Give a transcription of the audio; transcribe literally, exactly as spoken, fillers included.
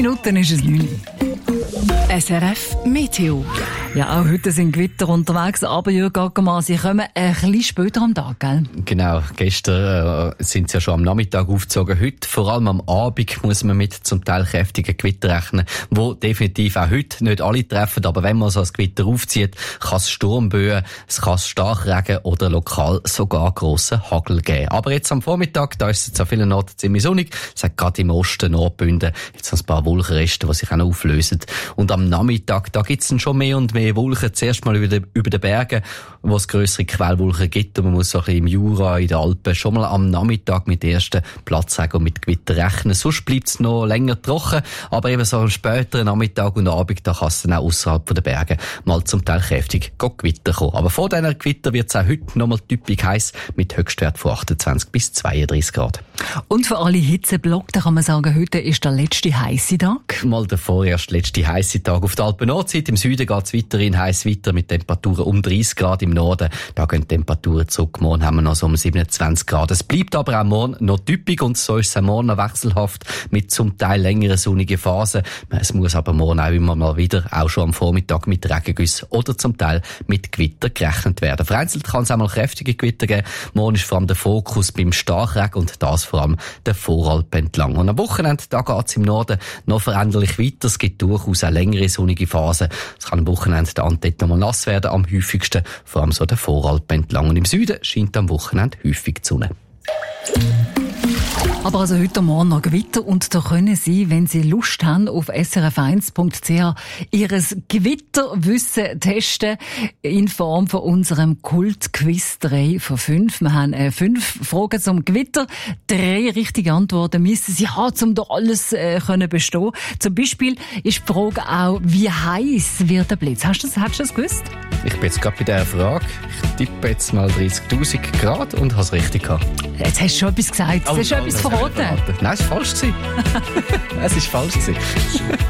Minuten ist es neun. S R F Meteo. Ja, auch heute sind Gewitter unterwegs, aber Jürg Ackermann, sie kommen ein bisschen später am Tag, gell? Genau, gestern äh, sind sie ja schon am Nachmittag aufgezogen. Heute, vor allem am Abend, muss man mit zum Teil kräftigen Gewitter rechnen, wo definitiv auch heute nicht alle treffen, aber wenn man so ein Gewitter aufzieht, kann es Sturmböen, es kann Starkregen oder lokal sogar grossen Hagel geben. Aber jetzt am Vormittag, da ist es an vielen Orten ziemlich sonnig, es hat gerade im Osten Nordbünden jetzt ein paar Wolkenreste, die sich auch noch auflösen. Und am Nachmittag, da gibt es schon mehr und mehr Wolken, zuerst mal über den, über den Bergen, wo es grössere Quellwolken gibt, und man muss so ein bisschen im Jura, in den Alpen, schon mal am Nachmittag mit ersten Platzregen und mit Gewitter rechnen. Sonst bleibt es noch länger trocken, aber eben so am späteren Nachmittag und Abend, da kann es dann auch ausserhalb der Berge mal zum Teil kräftig Gewitter kommen. Aber vor diesen Gewitter wird es auch heute noch mal typisch heiß, mit Höchstwert von achtundzwanzig bis zweiunddreißig Grad. Und für alle Hitzeblock, da kann man sagen, heute ist der letzte heiße Tag. Mal der vorerst letzte heiße Tag auf der Alpen-Nordseite. Im Süden geht es weiterhin heiß weiter mit Temperaturen um dreißig Grad. Im Norden, da gehen die Temperaturen zurück. Morgen haben wir noch so um siebenundzwanzig Grad. Es bleibt aber auch morgen noch typisch, und so ist es auch morgen noch wechselhaft mit zum Teil längeren sonnigen Phasen. Es muss aber morgen auch immer mal wieder, auch schon am Vormittag, mit Regengüssen oder zum Teil mit Gewitter gerechnet werden. Vereinzelt kann es auch mal kräftige Gewitter geben. Morgen ist vor allem der Fokus beim Starkregen, und das vor allem der Voralpen entlang. Und am Wochenende, da geht es im Norden noch veränderlich weiter. Es gibt durchaus auch längere sonnige Phasen. Es kann am Wochenende der Antette noch mal nass werden, am häufigsten vor allem so der Voralpen entlang. Und im Süden scheint am Wochenende häufig die Sonne. Aber also heute Morgen noch Gewitter, und da können Sie, wenn Sie Lust haben, auf s r f eins punkt c h Ihres Gewitterwissen testen in Form von unserem Kult-Quiz drei von fünf. Wir haben äh, fünf Fragen zum Gewitter. Drei richtige Antworten müssen Sie haben, um da alles äh, können bestehen. Zum Beispiel ist die Frage auch, wie heiß wird der Blitz? Hast du das, hast du das gewusst? Ich bin jetzt gerade bei dieser Frage. Ich tippe jetzt mal dreißigtausend Grad und habe es richtig gehabt. Jetzt hast du schon etwas gesagt. Jetzt Oh, hast du schon etwas verraten. Nein, es war falsch. Es war falsch.